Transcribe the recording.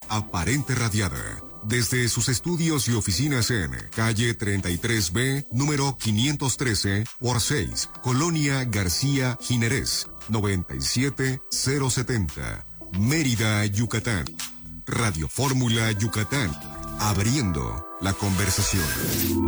Aparente Radiada. Desde sus estudios y oficinas en calle 33B, número 513 por 6, Colonia García Ginerés, 97070, Mérida, Yucatán. Radio Fórmula Yucatán, abriendo la conversación.